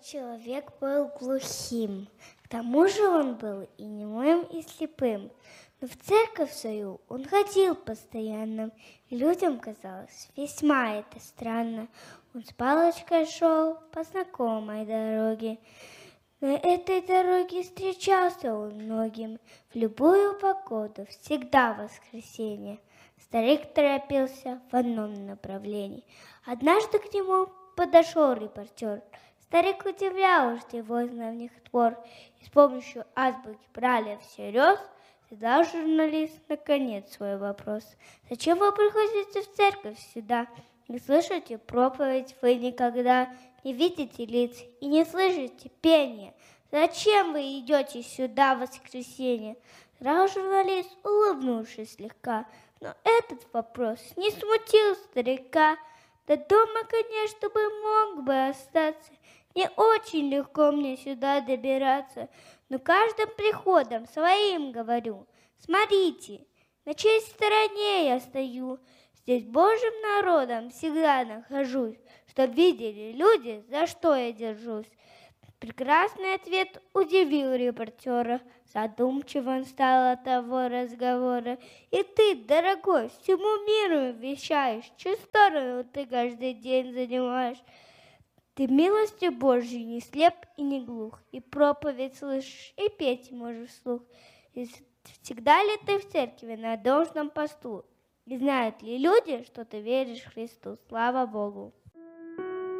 человек был глухим. К тому же он был и немым, и слепым. Но в церковь свою он ходил постоянно, и людям казалось весьма это странно. Он с палочкой шел по знакомой дороге. На этой дороге встречался он многим, в любую погоду, всегда воскресенье. Старик торопился в одном направлении. Однажды к нему подошел репортер. Старик удивлял его знавних твор, и с помощью азбуки брали всерьез, задал журналист наконец свой вопрос. Зачем вы приходите в церковь сюда? Не слышите проповедь вы никогда, не видите лиц и не слышите пения. Зачем вы идете сюда в воскресенье? Сказал журналист, улыбнувшись слегка. Но этот вопрос не смутил старика. До дома, конечно, мог бы остаться. Не очень легко мне сюда добираться, но каждым приходом своим говорю. Смотрите, на чьей стороне я стою. Здесь Божьим народом всегда нахожусь, чтоб видели люди, за что я держусь. Прекрасный ответ удивил репортера. Задумчив он стал от того разговора. И ты, дорогой, всему миру вещаешь, чью сторону ты каждый день занимаешь. Ты милостью Божьей не слеп и не глух, и проповедь слышишь, и петь можешь вслух. И всегда ли ты в церкви на должном посту? И знают ли люди, что ты веришь Христу? Слава Богу!